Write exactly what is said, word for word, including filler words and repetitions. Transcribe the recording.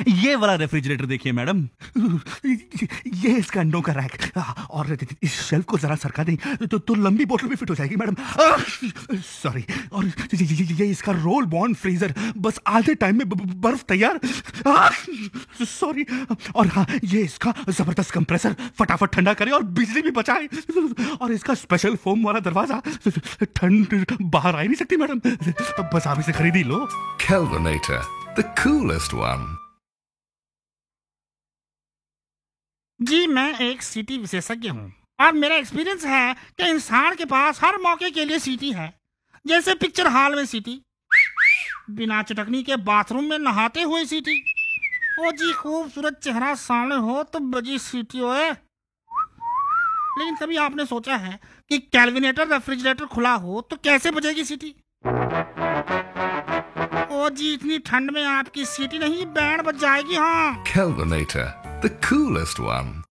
ये वाला रेफ्रिजरेटर देखिए मैडम, ये इसका अंडों का रैक, और इस शेल्फ को जरा सरका दें तो, तो लंबी बोतल भी फिट हो जाएगी मैडम। सॉरी। और ये इसका रोल बॉर्न फ्रीजर, बस आधे टाइम में बर्फ तैयार। सॉरी। और हाँ, ये इसका जबरदस्त कंप्रेसर, फटाफट ठंडा करे और बिजली भी बचाए। और इसका स्पेशल फोम वाला दरवाजा, ठंड बाहर आ ही नहीं सकती मैडम, बस आप इसे खरीद ही लो। Kelvinator, the coolest one. जी मैं एक सीटी विशेषज्ञ हूँ और मेरा एक्सपीरियंस है कि इंसान के पास हर मौके के लिए सीटी है। जैसे पिक्चर हॉल में सीटी, बिना चटकनी के बाथरूम में नहाते हुए सीटी, ओ जी खूबसूरत चेहरा सामने हो तो बजी सीटी ओए। लेकिन कभी आपने सोचा है कि कैल्विनेटर रेफ्रिजरेटर खुला हो तो कैसे बजेगी सीटी? ओ जी इतनी ठंड में आपकी सीटी नहीं बैंड बज जाएगी। हाँ, Kelvinator, the coolest one.